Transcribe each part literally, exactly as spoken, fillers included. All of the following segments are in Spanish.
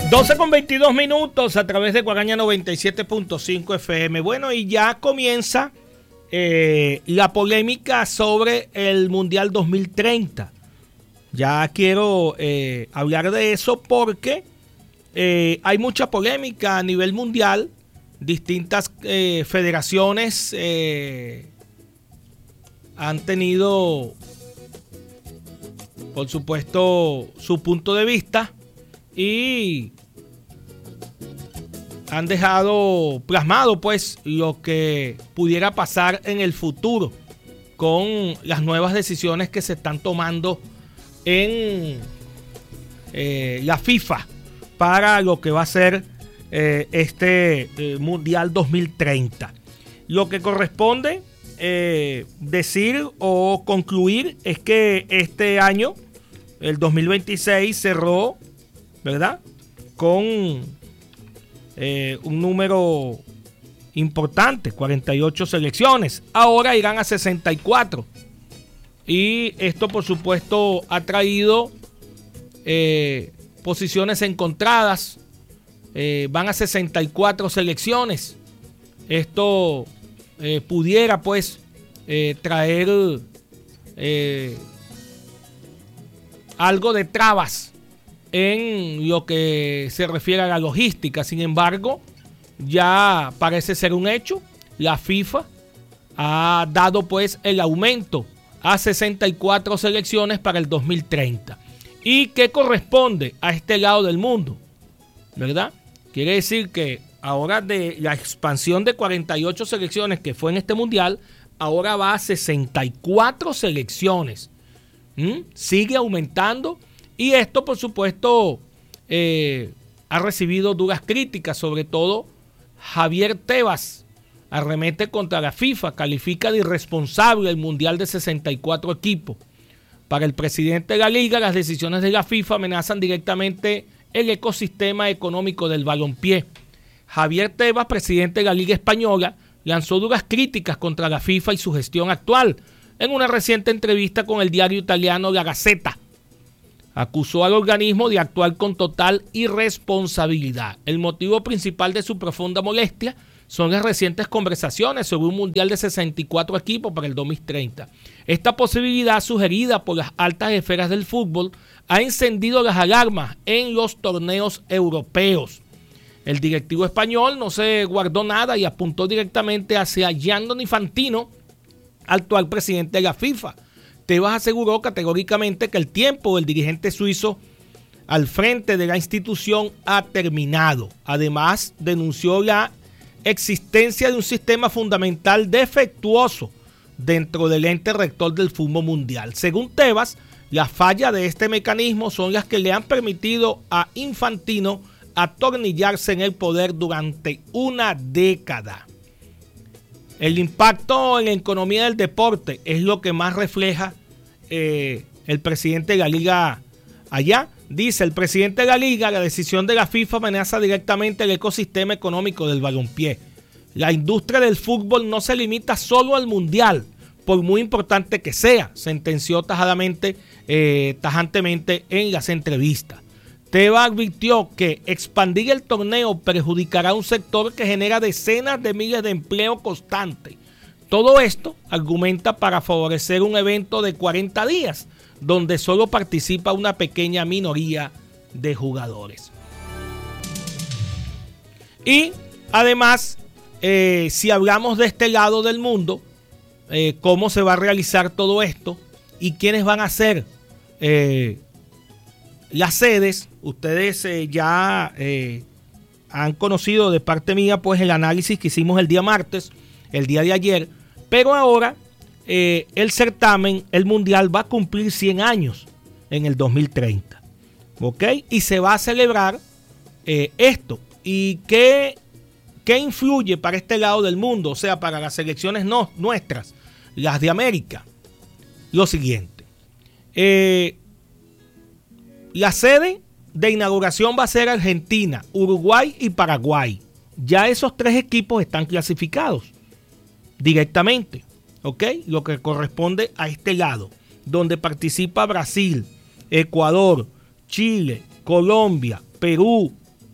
doce con veintidós minutos a través de Guaraña noventa y siete punto cinco F M. Bueno, y ya comienza eh, la polémica sobre el Mundial dos mil treinta. Ya quiero eh, hablar de eso porque eh, hay mucha polémica a nivel mundial. Distintas eh, federaciones eh, han tenido, por supuesto, su punto de vista y han dejado plasmado pues lo que pudiera pasar en el futuro con las nuevas decisiones que se están tomando en eh, la FIFA para lo que va a ser eh, este eh, Mundial dos mil treinta. Lo que corresponde eh, decir o concluir es que este año, el dos mil veintiséis, cerró, ¿verdad?, con eh, un número importante, cuarenta y ocho selecciones. Ahora irán a sesenta y cuatro. Y esto, por supuesto, ha traído eh, posiciones encontradas. Eh, van a sesenta y cuatro selecciones. Esto eh, pudiera, pues, eh, traer eh, algo de trabas en lo que se refiere a la logística. Sin embargo, ya parece ser un hecho. La FIFA ha dado pues el aumento a sesenta y cuatro selecciones para el dos mil treinta. ¿Y qué corresponde a este lado del mundo? ¿Verdad? Quiere decir que ahora de la expansión de cuarenta y ocho selecciones que fue en este mundial, ahora va a sesenta y cuatro selecciones. ¿Mm? Sigue aumentando. Y esto, por supuesto, eh, ha recibido duras críticas, sobre todo Javier Tebas arremete contra la FIFA, califica de irresponsable el Mundial de sesenta y cuatro equipos. Para el presidente de la Liga, las decisiones de la FIFA amenazan directamente el ecosistema económico del balompié. Javier Tebas, presidente de la Liga Española, lanzó duras críticas contra la FIFA y su gestión actual en una reciente entrevista con el diario italiano La Gazzetta. Acusó al organismo de actuar con total irresponsabilidad. El motivo principal de su profunda molestia son las recientes conversaciones sobre un mundial de sesenta y cuatro equipos para el dos mil treinta. Esta posibilidad, sugerida por las altas esferas del fútbol, ha encendido las alarmas en los torneos europeos. El directivo español no se guardó nada y apuntó directamente hacia Gianni Infantino, actual presidente de la FIFA. Tebas aseguró categóricamente que el tiempo del dirigente suizo al frente de la institución ha terminado. Además, denunció la existencia de un sistema fundamental defectuoso dentro del ente rector del fútbol mundial. Según Tebas, las fallas de este mecanismo son las que le han permitido a Infantino atornillarse en el poder durante una década. El impacto en la economía del deporte es lo que más refleja eh, el presidente de la Liga allá. Dice el presidente de la Liga, la decisión de la FIFA amenaza directamente el ecosistema económico del balompié. La industria del fútbol no se limita solo al mundial, por muy importante que sea, sentenció tajadamente, eh, tajantemente en las entrevistas. Tebas advirtió que expandir el torneo perjudicará a un sector que genera decenas de miles de empleo constante. Todo esto argumenta para favorecer un evento de cuarenta días, donde solo participa una pequeña minoría de jugadores. Y además, eh, si hablamos de este lado del mundo, eh, cómo se va a realizar todo esto y quiénes van a ser eh, las sedes. Ustedes eh, ya eh, han conocido de parte mía pues el análisis que hicimos el día martes, el día de ayer, pero ahora eh, el certamen, el mundial va a cumplir cien años en el dos mil treinta, ¿ok? Y se va a celebrar eh, esto. ¿Y qué, qué influye para este lado del mundo? O sea, para las selecciones no, nuestras, las de América. Lo siguiente, eh, la sede de inauguración va a ser Argentina, Uruguay y Paraguay. Ya esos tres equipos están clasificados directamente, ¿ok? Lo que corresponde a este lado, donde participa Brasil, Ecuador, Chile, Colombia, Perú,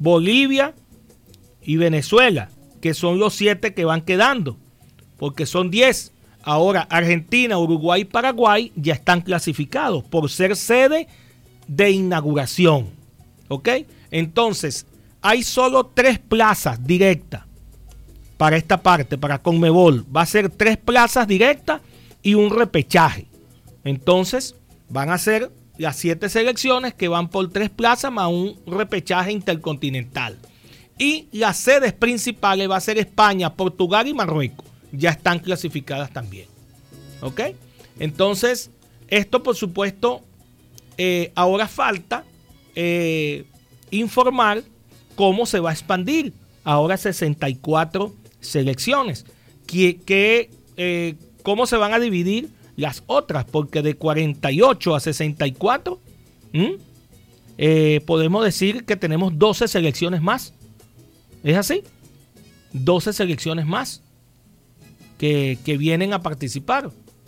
Bolivia y Venezuela, que son los siete que van quedando, porque son diez. Ahora Argentina, Uruguay y Paraguay ya están clasificados por ser sede de inauguración. ¿Ok? Entonces, hay solo tres plazas directas para esta parte, para Conmebol. Va a ser tres plazas directas y un repechaje. Entonces, van a ser las siete selecciones que van por tres plazas más un repechaje intercontinental. Y las sedes principales va a ser España, Portugal y Marruecos. Ya están clasificadas también. ¿Ok? Entonces, esto por supuesto, eh, ahora falta eh, informar cómo se va a expandir. Ahora sesenta y cuatro selecciones. Que, que, eh, ¿Cómo se van a dividir las otras? Porque de cuarenta y ocho a sesenta y cuatro, ¿m? Eh, podemos decir que tenemos doce selecciones más. ¿Es así? doce selecciones más que, que vienen a participar.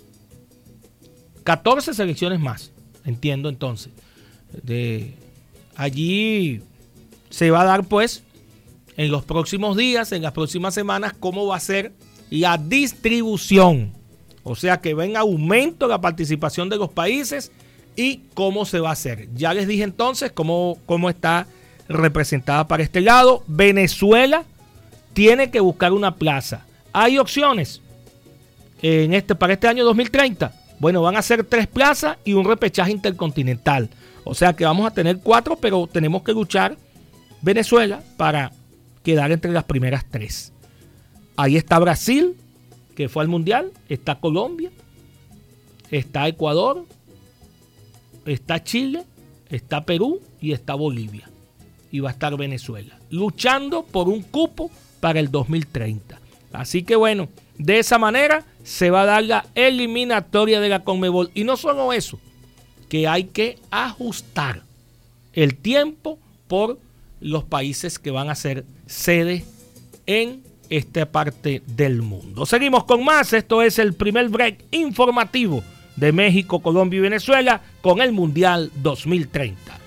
catorce selecciones más, entiendo entonces. De, allí se va a dar pues en los próximos días, en las próximas semanas, cómo va a ser la distribución. O sea que va en aumento la participación de los países y cómo se va a hacer. Ya les dije entonces cómo, cómo está representada para este lado. Venezuela tiene que buscar una plaza. Hay opciones en este, para este año dos mil treinta. Bueno, van a ser tres plazas y un repechaje intercontinental. O sea que vamos a tener cuatro, pero tenemos que luchar Venezuela para quedar entre las primeras tres. Ahí está Brasil, que fue al Mundial. Está Colombia. Está Ecuador. Está Chile. Está Perú y está Bolivia. Y va a estar Venezuela, luchando por un cupo para el dos mil treinta. Así que bueno, de esa manera se va a dar la eliminatoria de la Conmebol. Y no solo eso, que hay que ajustar el tiempo por los países que van a ser sede en esta parte del mundo. Seguimos con más. Esto es el primer break informativo de México, Colombia y Venezuela con el Mundial dos mil treinta.